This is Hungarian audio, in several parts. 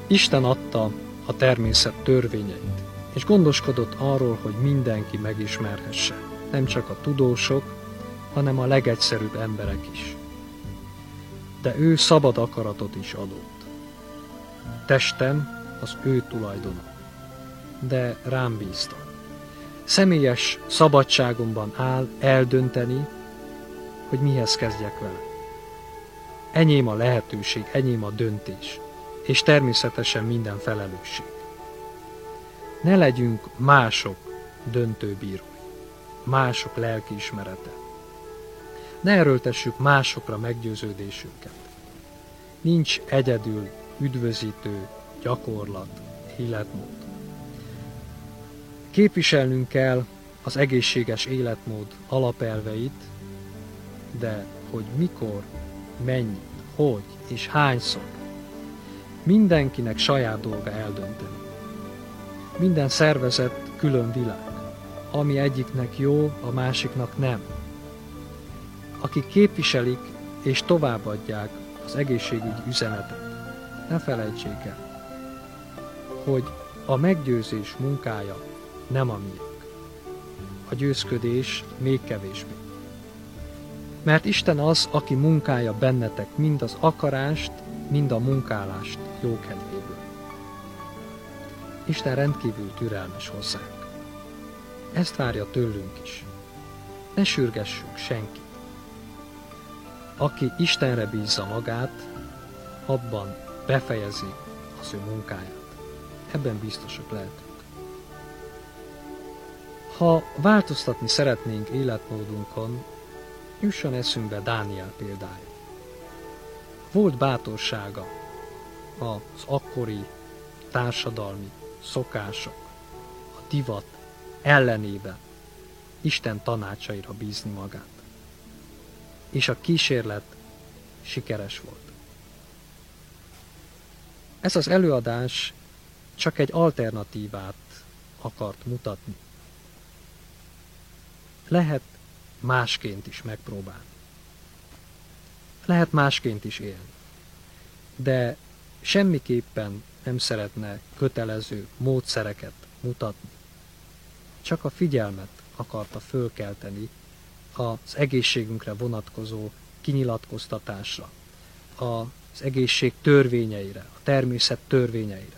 Isten adta a természet törvényeit, és gondoskodott arról, hogy mindenki megismerhesse, nem csak a tudósok, hanem a legegyszerűbb emberek is. De ő szabad akaratot is adott. Testem az ő tulajdona, de rám bízta. Személyes szabadságomban áll eldönteni, hogy mihez kezdjek vele. Enyém a lehetőség, enyém a döntés, és természetesen minden felelősség. Ne legyünk mások döntőbírói, mások lelkiismerete. Ne erőltessük másokra meggyőződésünket. Nincs egyedül üdvözítő gyakorlat, életmód. Képviselnünk kell az egészséges életmód alapelveit, de hogy mikor, mennyi, hogy és hányszor, mindenkinek saját dolga eldönteni. Minden szervezet külön világ, ami egyiknek jó, a másiknak nem. Akik képviselik és továbbadják az egészségügyi üzenetet, ne felejtsék el, hogy a meggyőzés munkája nem a miénk. A győzködés még kevésbé. Mert Isten az, aki munkálja bennetek mind az akarást, mind a munkálást jókedvéből. Isten rendkívül türelmes hozzánk. Ezt várja tőlünk is. Ne sürgessünk senkit. Aki Istenre bízza magát, abban befejezi az ő munkáját. Ebben biztosak lehetünk. Ha változtatni szeretnénk életmódunkon, jusson eszünkbe Dániel példája. Volt bátorsága az akkori társadalmi szokások, a divat ellenében Isten tanácsaira bízni magát. És a kísérlet sikeres volt. Ez az előadás csak egy alternatívát akart mutatni. Lehet másként is megpróbálni. Lehet másként is élni. De semmiképpen nem szeretne kötelező módszereket mutatni. Csak a figyelmet akarta fölkelteni az egészségünkre vonatkozó kinyilatkoztatásra, az egészség törvényeire, a természet törvényeire.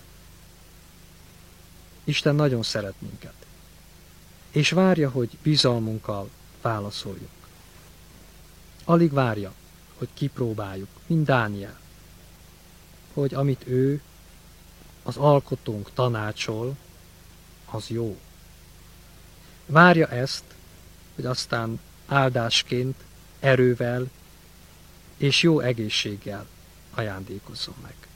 Isten nagyon szeret minket, és várja, hogy bizalmunkkal válaszoljunk. Alig várja, hogy kipróbáljuk, mint Dániel, hogy amit ő, az alkotónk tanácsol, az jó. Várja ezt, hogy aztán áldásként, erővel és jó egészséggel ajándékozzon meg.